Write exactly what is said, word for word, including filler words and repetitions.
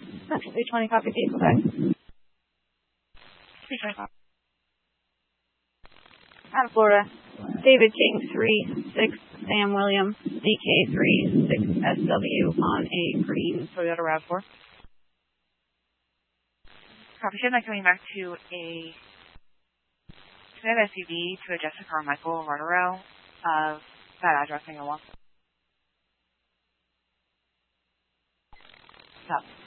three twenty, copy, Pete, okay. three twenty-five. Out of Florida, David King, three six, Sam Williams, D K three six S W on a green Toyota RAV four. Copy, should I coming back to a S U V to a Jessica Carmichael runaround of that address in Stop.